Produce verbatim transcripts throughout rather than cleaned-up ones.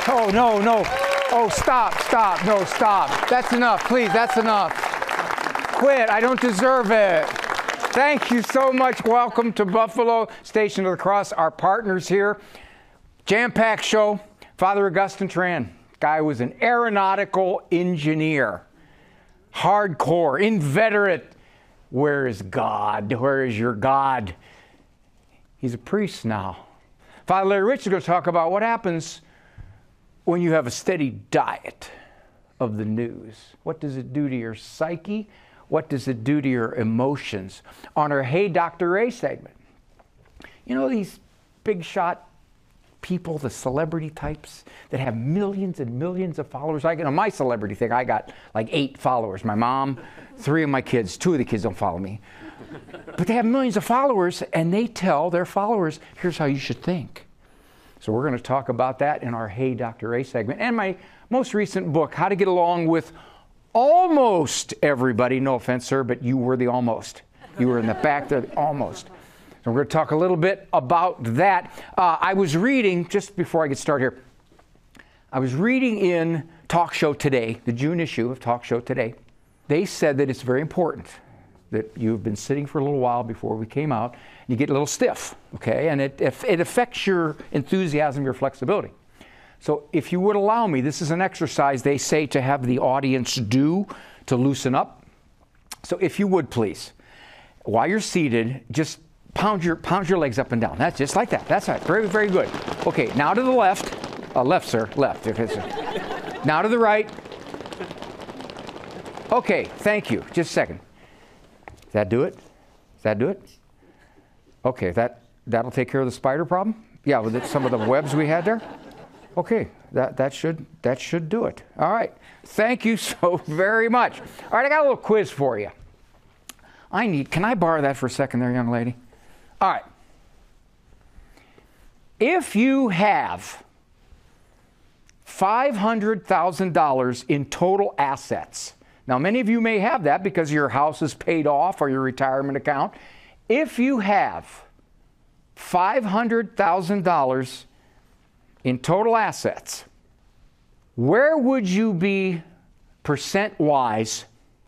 Oh, no, no. Oh, stop, stop. No, stop. That's enough. Please, that's enough. Quit. I don't deserve it. Thank you so much. Welcome to Buffalo Station of the Cross. Our partners here. Jam-packed show. Father Augustine Tran. Guy was an aeronautical engineer. Hardcore, inveterate. Where is God? Where is your God? He's a priest now. Father Larry Rich is going to talk about what happens when you have a steady diet of the news. What does it do to your psyche? What does it do to your emotions? On our Hey Doctor Ray segment, you know these big shot people, the celebrity types that have millions and millions of followers? I, you know, my celebrity thing, I got like eight followers. My mom, three of my kids, two of the kids don't follow me. But they have millions of followers, and they tell their followers, here's how you should think. So we're going to talk about that in our Hey Doctor Ray segment. And my most recent book, How to Get Along with Almost Everybody. No offense, sir, but you were the almost. You were in the back there, almost. So we're going to talk a little bit about that. Uh, I was reading, just before I get started here, I was reading in Talk Show Today, the June issue of Talk Show Today. They said that it's very important that you've been sitting for a little while before we came out. You get a little stiff, okay? And it, it affects your enthusiasm, your flexibility. So if you would allow me, this is an exercise they say to have the audience do to loosen up. So if you would please, while you're seated, just pound your, pound your legs up and down. That's just like that. That's right. Very, very good. Okay, now to the left. Uh, left, sir. Left. Now to the right. Okay, thank you. Just a second. Does that do it? Does that do it? Okay, that, that'll take care of the spider problem? Yeah, with it, some of the webs we had there? Okay, that, that, should, that should do it. All right, thank you so very much. All right, I got a little quiz for you. I need, can I borrow that for a second there, young lady? All right. If you have five hundred thousand dollars in total assets, now many of you may have that because your house is paid off or your retirement account. If you have five hundred thousand dollars in total assets, where would you be percent-wise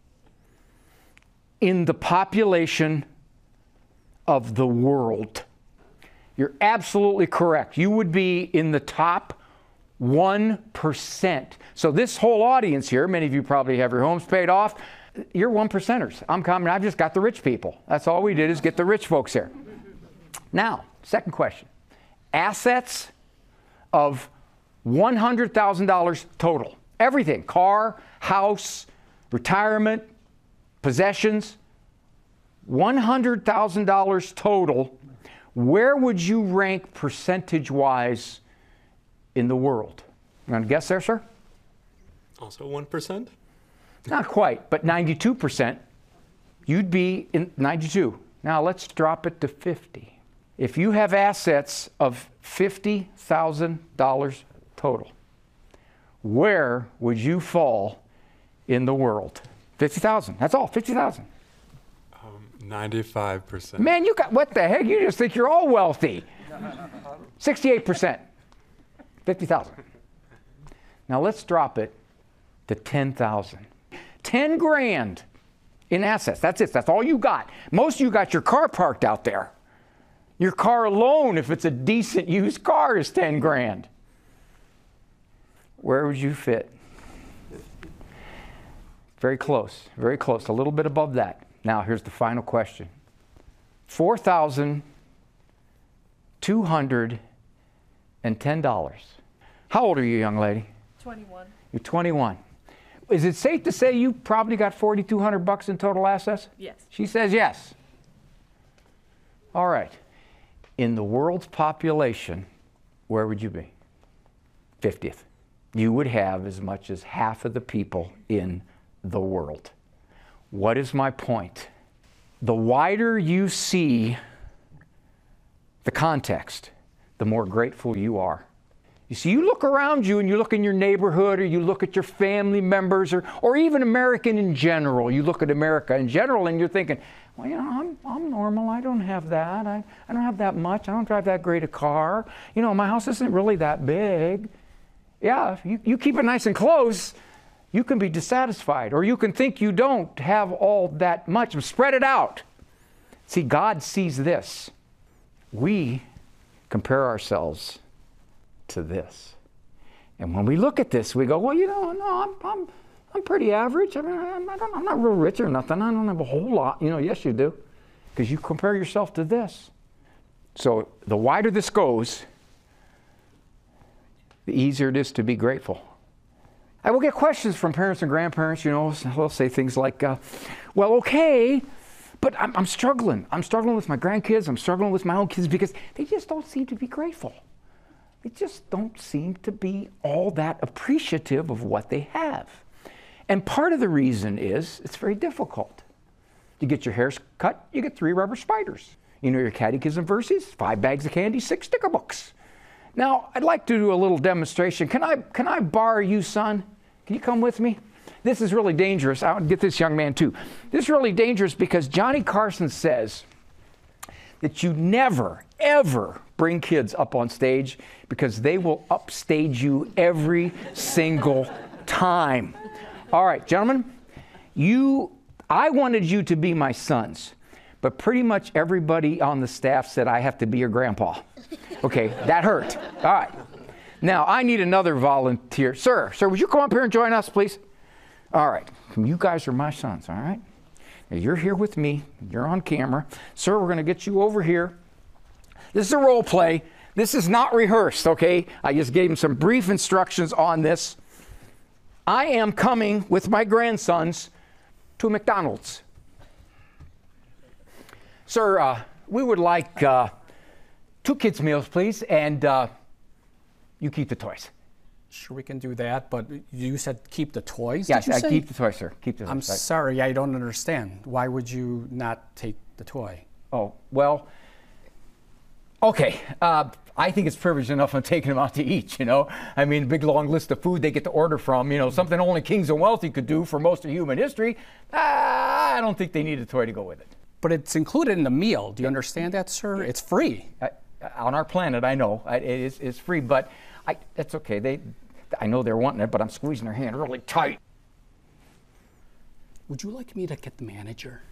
in the population of the world? You're absolutely correct. You would be in the top one percent. So this whole audience here, many of you probably have your homes paid off. You're one percenters. I'm coming, I've just got the rich people. That's all we did is get the rich folks here. Now, second question. Assets of one hundred thousand dollars total. Everything, car, house, retirement, possessions, one hundred thousand dollars total. Where would you rank percentage-wise in the world? You want to guess there, sir? Also one percent? Not quite, but ninety-two percent. You'd be in ninety-two. Now let's drop it to fifty. If you have assets of fifty thousand dollars total, where would you fall in the world? fifty thousand. That's all, fifty thousand. Um, ninety-five percent. Man, you got, what the heck? You just think you're all wealthy. sixty-eight percent. fifty thousand. Now let's drop it to ten thousand. ten grand in assets. That's it. That's all you got. Most of you got your car parked out there. Your car alone, if it's a decent used car, is ten grand. Where would you fit? Very close. Very close. A little bit above that. Now here's the final question. four thousand two hundred ten dollars. How old are you, young lady? twenty-one. You're twenty-one. Is it safe to say you probably got forty-two hundred bucks in total assets? Yes. She says yes. All right. In the world's population, where would you be? fiftieth. You would have as much as half of the people in the world. What is my point? The wider you see the context, the more grateful you are. You see, you look around you and you look in your neighborhood or you look at your family members or, or even American in general. You look at America in general and you're thinking, well, you know, I'm, I'm normal. I don't have that. I, I don't have that much. I don't drive that great a car. You know, my house isn't really that big. Yeah, you, you keep it nice and close, you can be dissatisfied, or you can think you don't have all that much. Spread it out. See, God sees this. We compare ourselves to this. And when we look at this, we go, well, you know, no, I'm, I'm, I'm pretty average. I mean, I'm, I don't, I'm not real rich or nothing. I don't have a whole lot. You know, yes, you do, because you compare yourself to this. So the wider this goes, the easier it is to be grateful. I will get questions from parents and grandparents, you know, they'll say things like, uh, well, okay, but I'm, I'm struggling. I'm struggling with my grandkids. I'm struggling with my own kids because they just don't seem to be grateful. They just don't seem to be all that appreciative of what they have. And part of the reason is it's very difficult. You get your hair cut, you get three rubber spiders. You know your catechism verses, five bags of candy, six sticker books. Now, I'd like to do a little demonstration. Can I, can I borrow you, son? Can you come with me? This is really dangerous. I'll get this young man too. This is really dangerous because Johnny Carson says that you never, ever bring kids up on stage because they will upstage you every single time. All right, gentlemen, you, I wanted you to be my sons, but pretty much everybody on the staff said I have to be your grandpa. Okay, that hurt. All right. Now, I need another volunteer. Sir, sir, would you come up here and join us, please? All right. You guys are my sons, all right? Now, you're here with me. You're on camera. Sir, we're going to get you over here. This is a role play. This is not rehearsed, okay? I just gave him some brief instructions on this. I am coming with my grandsons to McDonald's. Sir, uh, we would like uh, two kids' meals, please, and uh, you keep the toys. Sure, we can do that, but you said keep the toys? Yes, did you I say? keep the toys, sir. Keep the toys. I'm right. sorry, I don't understand. Why would you not take the toy? Oh, well, okay. Uh, I think it's privileged enough I'm taking them out to eat, you know. I mean, a big long list of food they get to order from, you know, something only kings and wealthy could do for most of human history. Uh, I don't think they need a toy to go with it. But it's included in the meal. Do you understand that, sir? It's free. I, on our planet, I know. I, it is, it's free, but I, that's okay. They, I know they're wanting it, but I'm squeezing their hand really tight. Would you like me to get the manager?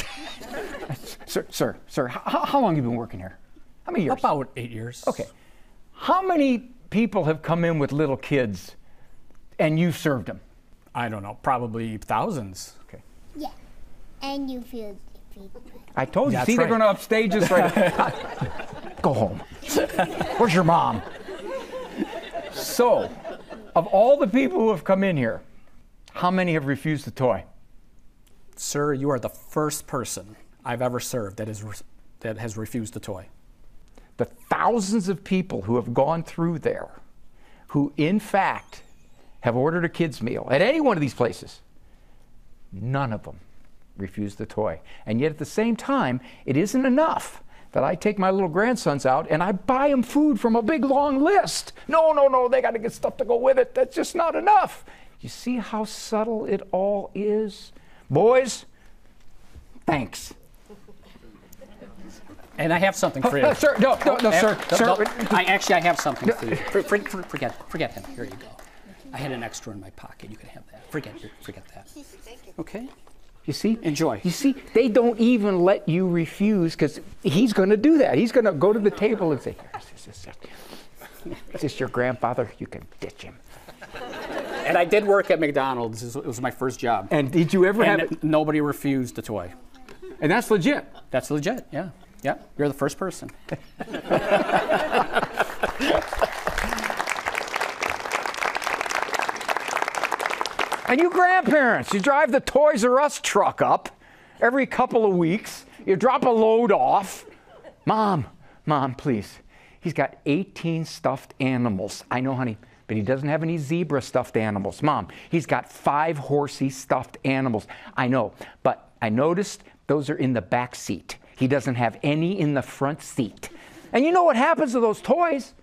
Sir, sir, sir, how, how long have you been working here? How many years? About eight years. Okay. How many people have come in with little kids and you've served them? I don't know, probably thousands. Okay. Yeah, and you feel. I told you. That's See, they're right. going to upstage us right. Go home. Where's your mom? So, of all the people who have come in here, how many have refused the toy? Sir, you are the first person I've ever served that is re- that has refused the toy. The thousands of people who have gone through there, who in fact have ordered a kid's meal at any one of these places, none of them refused the toy. And yet at the same time, it isn't enough that I take my little grandsons out and I buy them food from a big long list. No, no, no, they got to get stuff to go with it. That's just not enough. You see how subtle it all is? Boys, thanks. And I have something for you. Sir, no, no, no, Eh, sir, no, sir. no, I actually, I have something for you. For, for, for, forget, forget him. Here you go. I had an extra in my pocket. You can have that. Forget, forget that. Okay. You see? Enjoy. You see, they don't even let you refuse because he's going to do that. He's going to go to the table and say, is this, is this your grandfather? You can ditch him. And I did work at McDonald's. It was my first job. And did you ever And have it? nobody refused the toy. And that's legit. That's legit, yeah. Yeah, you're the first person. And you grandparents, you drive the Toys R Us truck up every couple of weeks. You drop a load off. Mom, Mom, please. He's got eighteen stuffed animals. I know, honey, but he doesn't have any zebra stuffed animals. Mom, he's got five horsey stuffed animals. I know, but I noticed those are in the back seat. He doesn't have any in the front seat. And you know what happens to those toys?